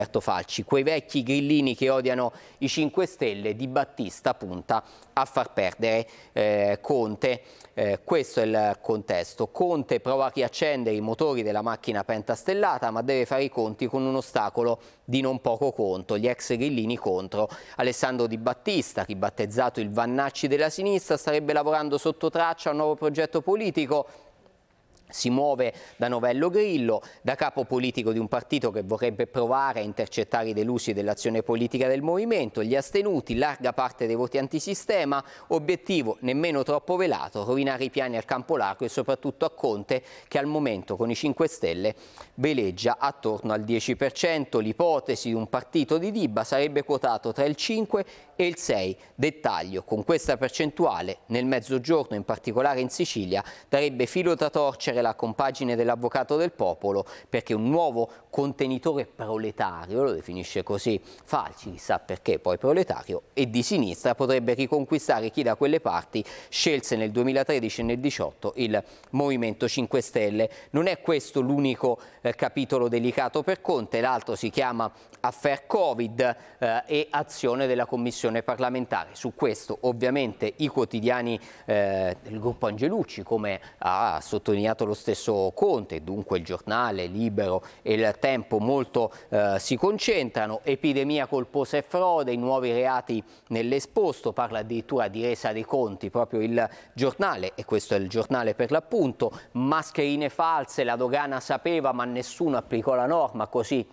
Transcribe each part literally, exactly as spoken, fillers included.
Falci, quei vecchi grillini che odiano i cinque Stelle. Di Battista punta a far perdere eh, Conte. Eh, questo è il contesto. Conte prova a riaccendere i motori della macchina pentastellata, ma deve fare i conti con un ostacolo di non poco conto: gli ex grillini contro Alessandro Di Battista, ribattezzato il Vannacci della sinistra, starebbe lavorando sotto traccia a un nuovo progetto politico. Si muove da Novello Grillo, da capo politico di un partito che vorrebbe provare a intercettare i delusi dell'azione politica del movimento, gli astenuti, larga parte dei voti antisistema, obiettivo nemmeno troppo velato: rovinare i piani al campo largo e soprattutto a Conte, che al momento con i cinque Stelle veleggia attorno al dieci per cento. L'ipotesi di un partito di Dibba sarebbe quotato tra il cinque e il sei. Dettaglio: con questa percentuale nel Mezzogiorno, in particolare in Sicilia, darebbe filo da torcere la compagine dell'avvocato del popolo, perché un nuovo contenitore proletario, lo definisce così Falci, chissà perché poi proletario, e di sinistra potrebbe riconquistare chi da quelle parti scelse nel duemilatredici e nel diciotto il Movimento cinque Stelle. Non è questo l'unico eh, capitolo delicato per Conte, l'altro si chiama Affair Covid eh, e azione della Commissione parlamentare. Su questo ovviamente i quotidiani eh, del gruppo Angelucci, come ha sottolineato lo stesso Conte, dunque il Giornale, Libero e il Tempo, molto eh, si concentrano. Epidemia colposa e frode, i nuovi reati nell'esposto, parla addirittura di resa dei conti proprio il Giornale, e questo è il Giornale per l'appunto. Mascherine false, la dogana sapeva ma nessuno applicò la norma, così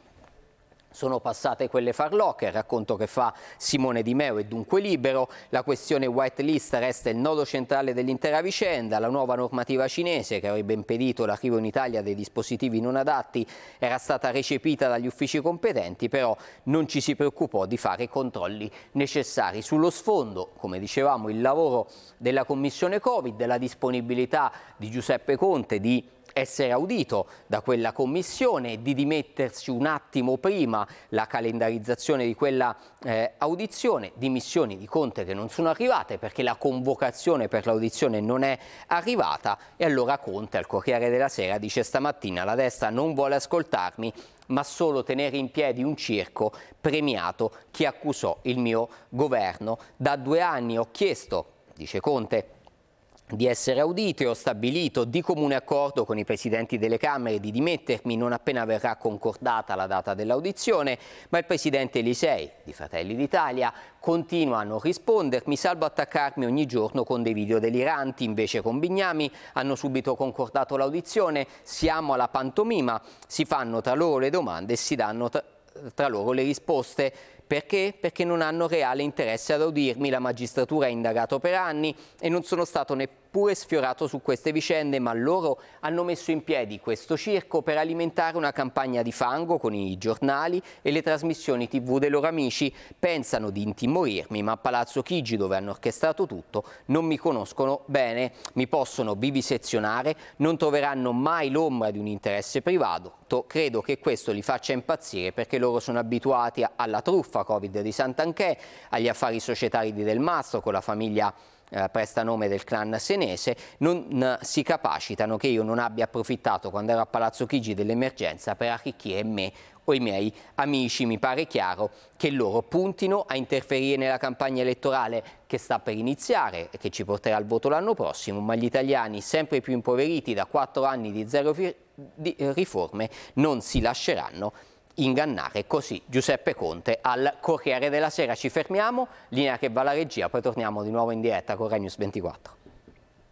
sono passate quelle farlocche, il racconto che fa Simone Di Meo è dunque Libero. La questione white list resta il nodo centrale dell'intera vicenda. La nuova normativa cinese, che avrebbe impedito l'arrivo in Italia dei dispositivi non adatti, era stata recepita dagli uffici competenti, però non ci si preoccupò di fare i controlli necessari. Sullo sfondo, come dicevamo, il lavoro della Commissione Covid, la disponibilità di Giuseppe Conte di essere audito da quella commissione, di dimettersi un attimo prima la calendarizzazione di quella eh, audizione, dimissioni di Conte che non sono arrivate perché la convocazione per l'audizione non è arrivata. E allora Conte al Corriere della Sera dice stamattina: la destra non vuole ascoltarmi, ma solo tenere in piedi un circo premiato chi accusò il mio governo. Da due anni ho chiesto, dice Conte, di essere audito e ho stabilito di comune accordo con i presidenti delle Camere di dimettermi non appena verrà concordata la data dell'audizione, ma il presidente Lisei, di Fratelli d'Italia, continua a non rispondermi, salvo attaccarmi ogni giorno con dei video deliranti. Invece con Bignami hanno subito concordato l'audizione, siamo alla pantomima, si fanno tra loro le domande e si danno tra, tra loro le risposte. Perché? Perché non hanno reale interesse ad audirmi. La magistratura ha indagato per anni e non sono stato neppure sfiorato su queste vicende, ma loro hanno messo in piedi questo circo per alimentare una campagna di fango con i giornali e le trasmissioni tivù dei loro amici. Pensano di intimorirmi, ma a Palazzo Chigi, dove hanno orchestrato tutto, non mi conoscono bene. Mi possono vivisezionare, non troveranno mai l'ombra di un interesse privato. Credo che questo li faccia impazzire, perché loro sono abituati alla truffa Covid di Santanchè, agli affari societari di Del Mastro con la famiglia eh, prestanome del clan senese. Non eh, si capacitano che io non abbia approfittato, quando ero a Palazzo Chigi, dell'emergenza per arricchire me o i miei amici. Mi pare chiaro che loro puntino a interferire nella campagna elettorale che sta per iniziare e che ci porterà al voto l'anno prossimo, ma gli italiani, sempre più impoveriti da quattro anni di zero di riforme, non si lasceranno ingannare. Così Giuseppe Conte al Corriere della Sera. Ci fermiamo, linea che va alla regia, poi torniamo di nuovo in diretta con Rai News ventiquattro.